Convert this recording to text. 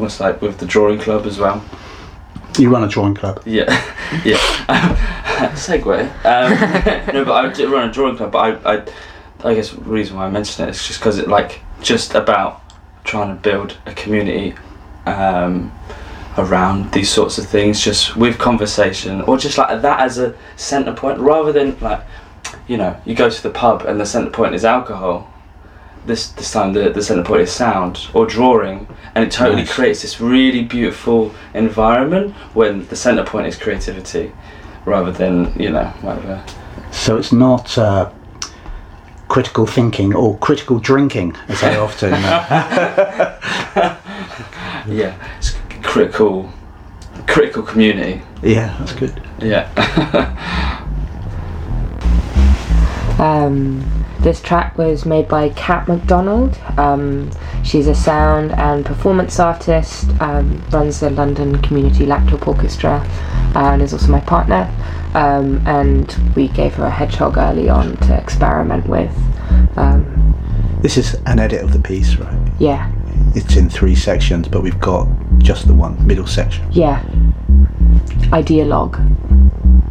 almost like with the drawing club as well. You run a drawing club? Yeah, yeah. Segue. No, but I do run a drawing club. But I guess the reason why I mention it is just because it just about trying to build a community around these sorts of things, just with conversation, or just like that as a centre point, rather than you go to the pub and the centre point is alcohol. This time the centre point is sound or drawing, and it totally creates this really beautiful environment when the centre point is creativity, rather than whatever. So it's not critical thinking or critical drinking, as I often. Yeah, it's critical community. Yeah, that's good. Yeah. This track was made by Kat McDonald. She's a sound and performance artist, runs the London Community Laptop Orchestra, and is also my partner. And we gave her a hedgehog early on to experiment with. This is an edit of the piece, right? Yeah. It's in 3 sections, but we've got just the one middle section. Yeah. Ideologue.